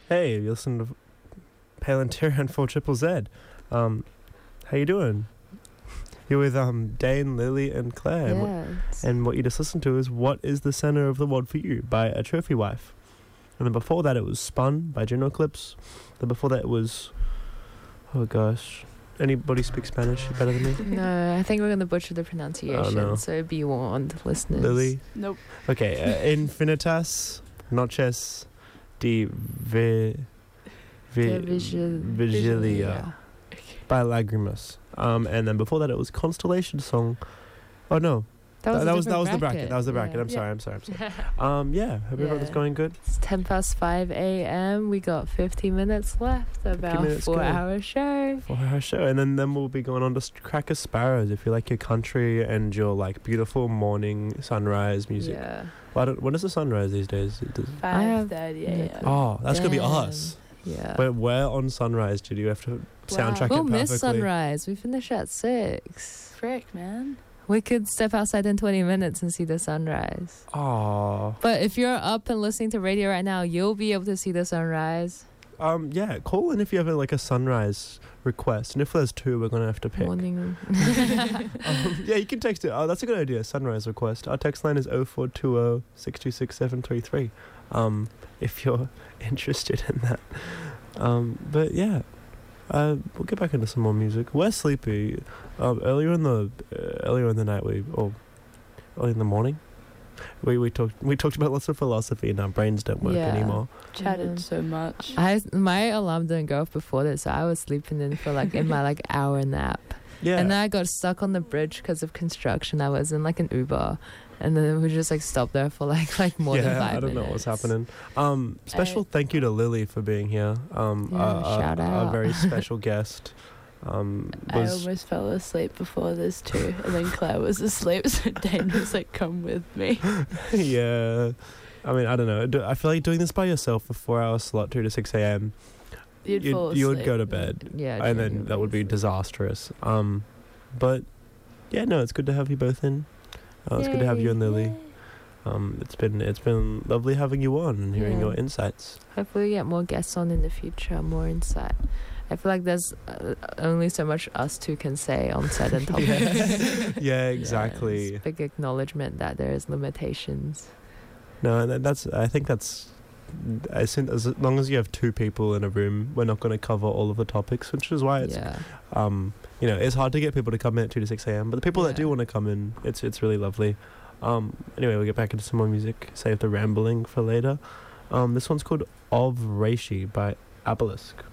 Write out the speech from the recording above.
Hey, you listen to Palantir for Triple Z. How you doing? You're with Dane, Lily, and Claire. Yes. And what you just listened to is What is the Center of the World for You by A Trophy Wife. And then before that it was Spun by Juno Clips. Then before that it was... Oh gosh. Anybody speak Spanish better than me? No, I think we're going to butcher the pronunciation, no. so be warned, listeners. Lily? Nope. Okay, Infinitas Noches de Vigilia by Lagrimas. And then before that it was Constellation Song. Oh no. That was the bracket. That was the bracket. I'm sorry. Yeah, hope everyone's going good. It's 5:10 a.m. We got 50 minutes left. About a 4-hour show. 4-hour show. And then we'll be going on to Cracker Sparrows if you like your country and your like beautiful morning sunrise music. Yeah. When is the sunrise these days? 5:30 a.m. Oh, that's going to be us. Yeah. But where on sunrise did you have to soundtrack We'll it perfectly? miss sunrise. We finish at 6. Frick, man. We could step outside in 20 minutes and see the sunrise. Aww. But if you're up and listening to radio right now, you'll be able to see the sunrise. Yeah, call in if you have a sunrise request. And if there's 2, we're going to have to pick. Morning. Yeah, you can text it. Oh, that's a good idea. Sunrise request. Our text line is 0420 626 733. If you're interested in that. But yeah. We'll get back into some more music. We're sleepy. Earlier in the night, early in the morning, we talked about lots of philosophy, and our brains don't work anymore. Chatted so much. My alarm didn't go off before this, so I was sleeping in for in my hour nap. Yeah. And then I got stuck on the bridge because of construction. I was in an Uber, and then we just stopped there for more than 5 minutes. I don't know what's happening. Special thank you to Lily for being here. Shout out. Our very special guest. I almost fell asleep before this too, and then Claire was asleep, so Dane was come with me. Yeah. I mean, I don't know. I feel like doing this by yourself for 4-hour slot, 2 to 6 a.m. You'd fall asleep. You would go to bed. Yeah. And then that would be disastrous. But yeah, no, it's good to have you both in. It's good to have you and Lily. It's been lovely having you on and hearing your insights. Hopefully we get more guests on in the future, more insight. I feel like there's only so much us two can say on certain topics. Yeah, exactly. Yeah, it's big acknowledgement that there is limitations. No, and I think that's as long as you have 2 people in a room, we're not going to cover all of the topics, which is why it's it's hard to get people to come in at 2 to 6 a.m. But the people that do want to come in, it's really lovely. Anyway, we'll get back into some more music. Save the rambling for later. This one's called Of Reishi by Obelisk.